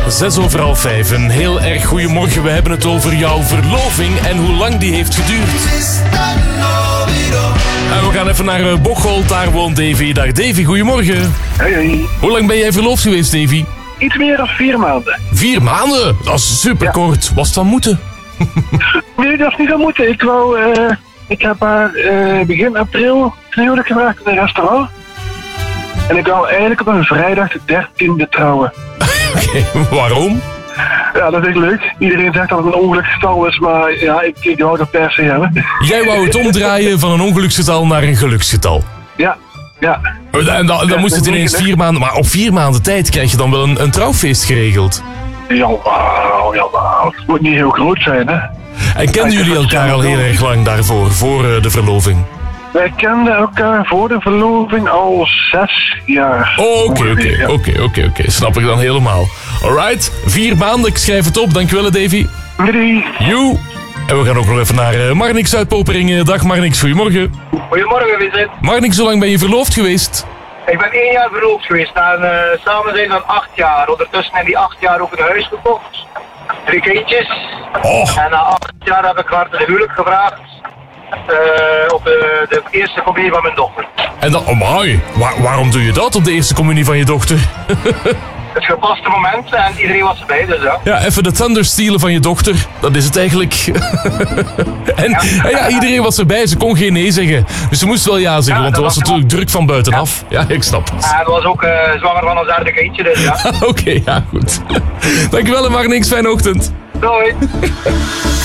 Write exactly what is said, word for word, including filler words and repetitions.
Zes over half vijf. Een heel erg goeiemorgen. We hebben het over jouw verloving en hoe lang die heeft geduurd. En we gaan even naar uh, Bocholt. Daar woont Davy. Dag Davy, goeiemorgen. Hey, hey. Hoe lang ben jij verloofd geweest, Davy? Iets meer dan vier maanden. Vier maanden? Dat is superkort. Was het van moeten? Nee, dat is niet zo moeten. Ik wou, uh, ik heb haar uh, begin april een huwelijk gevraagd in een restaurant. En ik wou eigenlijk op een vrijdag de dertiende trouwen. Oké, okay, waarom? Ja, dat is echt leuk. Iedereen zegt dat het een ongeluksgetal is, maar ja, ik, ik wou dat per se hebben. Jij wou het omdraaien van een ongeluksgetal naar een geluksgetal. Ja, ja. En dan, dan moest het ineens vier maanden... Maar op vier maanden tijd krijg je dan wel een, een trouwfeest geregeld. Jawel, jawel. Het moet niet heel groot zijn, hè. En kenden jullie elkaar al heel erg lang daarvoor, voor uh, de verloving? Wij kenden elkaar voor de verloving al zes jaar. Oké, oké, oké, oké, oké. Snap ik dan helemaal. Alright, vier maanden, ik schrijf het op. Dankjewel, Davy. Doei. Joe. En we gaan ook nog even naar uh, Marnix uit Poperingen. Dag Marnix, goedemorgen. Goedemorgen, Vincent. Marnix, hoe lang ben je verloofd geweest? Ik ben één jaar verloofd geweest en uh, samen zijn we acht jaar. Ondertussen in die acht jaar ook een huis gekocht. Drie kindjes. Oh. En na acht jaar heb ik haar ten huwelijk gevraagd. Uh, op de, de eerste communie van mijn dochter. En dan, oh my, Waar, waarom doe je dat op de eerste communie van je dochter? Het gepaste moment en iedereen was erbij, dus ja. Ja, even de thunder stelen van je dochter, dat is het eigenlijk. en, ja. en ja, iedereen was erbij, ze kon geen nee zeggen. Dus ze moest wel ja zeggen, ja, want er was, was natuurlijk druk van buitenaf. Ja, ja ik snap het. En het was ook uh, zwanger van ons derde kindje, dus ja. Oké, okay, ja goed. Dankjewel Marnix, fijne ochtend. Doei.